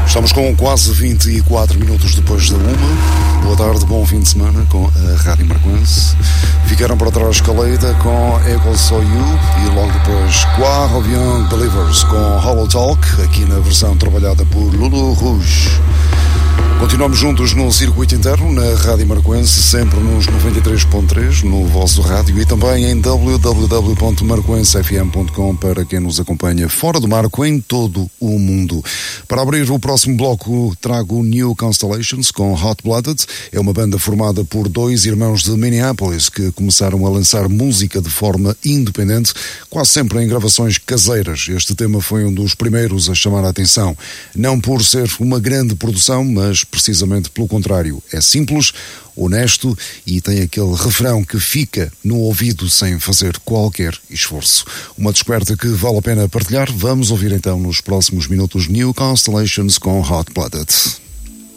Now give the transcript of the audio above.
Estamos com quase 24 minutos depois da uma. Boa tarde, bom fim de semana com a Rádio Marquense. Ficaram para trás Kaleida com Eagle So You e logo depois Choir of Young Believers com Hollow Talk, aqui na versão trabalhada por Lulu Rouge. Continuamos juntos no circuito interno, na Rádio Marquense, sempre nos 93.3, no vosso rádio, e também em www.marquensefm.com para quem nos acompanha fora do marco em todo o mundo. Para abrir o próximo bloco, trago New Constellations com Hot Blooded. É uma banda formada por dois irmãos de Minneapolis que começaram a lançar música de forma independente, quase sempre em gravações caseiras. Este tema foi um dos primeiros a chamar a atenção, não por ser uma grande produção, mas precisamente pelo contrário. É simples, honesto e tem aquele refrão que fica no ouvido sem fazer qualquer esforço. Uma descoberta que vale a pena partilhar. Vamos ouvir então nos próximos minutos New Constellations com Hot Blooded.